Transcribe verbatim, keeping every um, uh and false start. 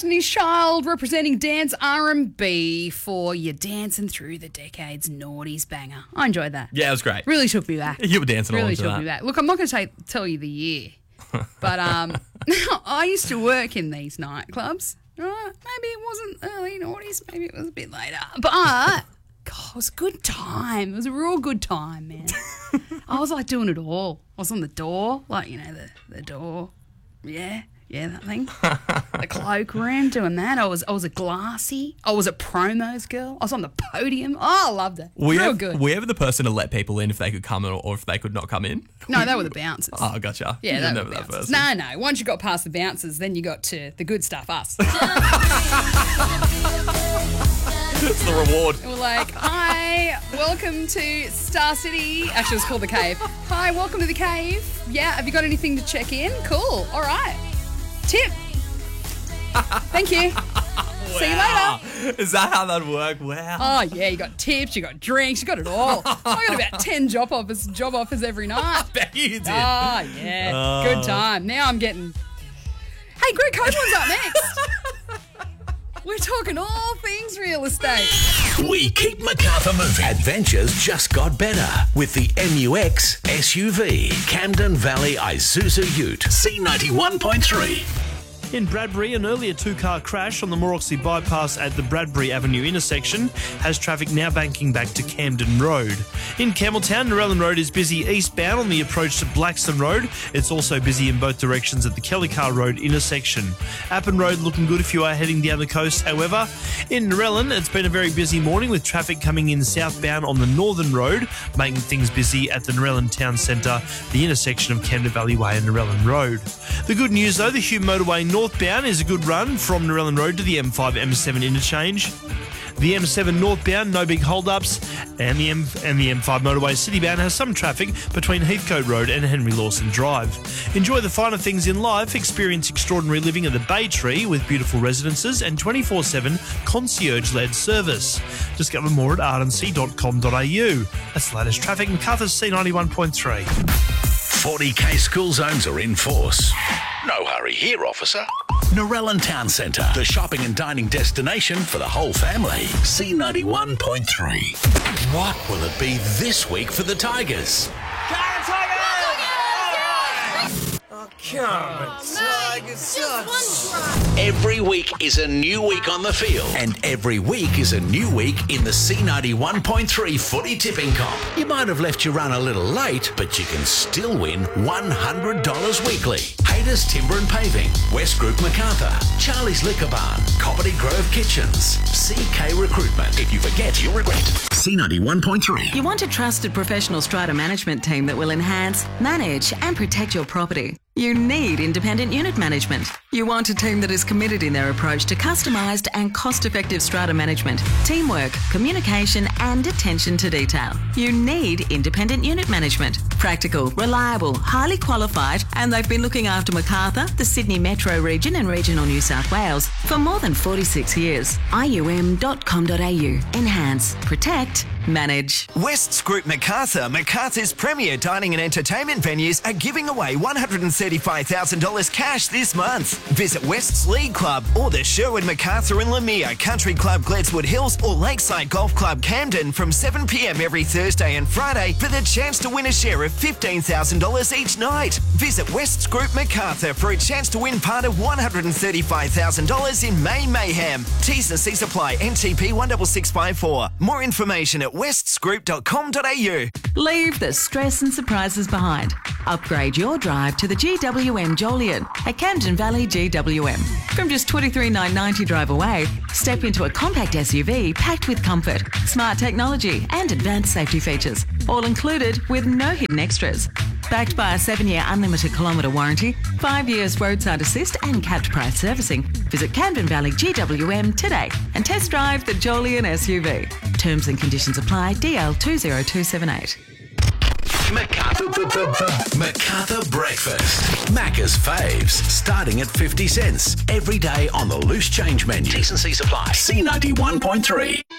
Destiny's Child representing dance R and B for your Dancing Through the Decades Naughties banger. I enjoyed that. Yeah, it was great. Really took me back. You were dancing really along to took that. me back. Look, I'm not going to tell you the year, but um, I used to work in these nightclubs. Right? Maybe it wasn't early noughties, maybe it was a bit later. But God, it was a good time. It was a real good time, man. I was like doing it all. I was on the door, like, you know, the, the door. Yeah, yeah, that thing. The cloakroom, doing that. I was I was a glassy. I was a promos girl. I was on the podium. Oh, I loved it. Were you, real ever, good. were you ever the person to let people in if they could come in or if they could not come in? No, they were the bouncers. Oh, gotcha. Yeah, You they were were never the that bouncers. person. No, no. Once you got past the bouncers, then you got to the good stuff, us. It's the reward. We're like, hi, welcome to Star City. Actually, it's called The Cave. Hi, welcome to The Cave. Yeah, have you got anything to check in? Cool. All right. Tip. Thank you. See you Wow. later. Is that how that worked? Wow. Oh, yeah, you got tips, you got drinks, you got it all. I got about ten job offers, job offers every night. I bet you did. Ah, yeah. Oh. Good time. Now I'm getting... Hey, Greg Copeland's up next. We're talking all things real estate. We keep MacArthur moving. Adventures just got better with the M U X S U V. Camden Valley Isuzu Ute. C ninety-one point three. In Bradbury, an earlier two-car crash on the Mooroxy bypass at the Bradbury Avenue intersection has traffic now banking back to Camden Road. In Campbelltown, Narellan Road is busy eastbound on the approach to Blackstone Road. It's also busy in both directions at the Kellycar Road intersection. Appin Road looking good if you are heading down the coast. However, in Narellan, it's been a very busy morning with traffic coming in southbound on the Northern Road, making things busy at the Narellan Town Centre, the intersection of Camden Valley Way and Narellan Road. The good news though, the Hume Motorway northbound is a good run from Narellan Road to the M five M seven interchange. The M seven northbound, no big hold-ups, and the M and the M five motorway citybound has some traffic between Heathcote Road and Henry Lawson Drive. Enjoy the finer things in life. Experience extraordinary living at the Bay Tree with beautiful residences and twenty-four seven concierge-led service. Discover more at ardency dot com dot a u. That's the latest traffic. MacArthur's C ninety-one point three. forty K school zones are in force. No hurry here, officer. Narellan Town Centre, the shopping and dining destination for the whole family. C ninety-one point three. What will it be this week for the Tigers? Every week is a new week on the field, and every week is a new week in the C ninety-one point three footy tipping comp. You might have left your run a little late, but you can still win one hundred dollars weekly. Hayter's Timber and Paving, West Group MacArthur, Charlie's Liquor Barn, Comedy Grove Kitchens, C K Recruitment. If you forget, you'll regret. C ninety-one point three. You want a trusted professional strata management team that will enhance, manage and protect your property. You need independent unit management. You want a team that is committed in their approach to customised and cost-effective strata management, teamwork, communication and attention to detail. You need independent unit management. Practical, reliable, highly qualified, and they've been looking after MacArthur, the Sydney Metro region and regional New South Wales for more than forty-six years. I U M dot com dot a u. Enhance, protect, manage. West's Group MacArthur, MacArthur's premier dining and entertainment venues, are giving away one hundred thirty-five thousand dollars cash this month. Visit West's League Club or the Sherwood MacArthur and Lamia Country Club Gledswood Hills or Lakeside Golf Club Camden from seven p m every Thursday and Friday for the chance to win a share of fifteen thousand dollars each night. Visit West's Group MacArthur for a chance to win part of one hundred thirty-five thousand dollars in May Mayhem. T's and C's apply. N T P one six six five four. More information at wests group dot com dot a u. Leave the stress and surprises behind. Upgrade your drive to the G W M Joliet at Camden Valley G W M. From just twenty-three thousand nine hundred ninety dollars drive away, step into a compact S U V packed with comfort, smart technology and advanced safety features, all included with no hidden extras. Backed by a seven-year unlimited kilometre warranty, five years roadside assist and capped price servicing. Visit Camden Valley G W M today and test drive the Joliet S U V. Terms and conditions apply. D L two zero two seven eight. MacArthur, MacArthur Breakfast. Macca's faves, starting at fifty cents. Every day on the loose change menu. T's and C's apply. C ninety-one point three.